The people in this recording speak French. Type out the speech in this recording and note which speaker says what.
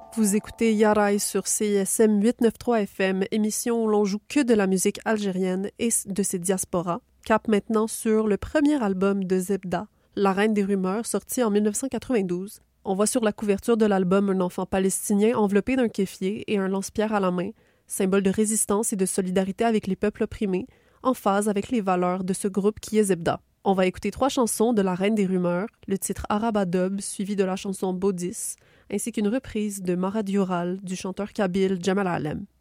Speaker 1: Vous écoutez Yaraï sur CISM 893 FM, émission où l'on joue que de la musique algérienne et de ses diasporas. Cap maintenant sur le premier album de Zebda, La Reine des Rumeurs, sorti en 1992. On voit sur la couverture de l'album un enfant palestinien enveloppé d'un kéfier et un lance-pierre à la main, symbole de résistance et de solidarité avec les peuples opprimés, en phase avec les valeurs de ce groupe qui est Zebda. On va écouter 3 chansons de La Reine des Rumeurs, le titre Arabadob suivi de la chanson Baudis, ainsi qu'une reprise de Mara Dioral du chanteur kabyle Jamal Alem.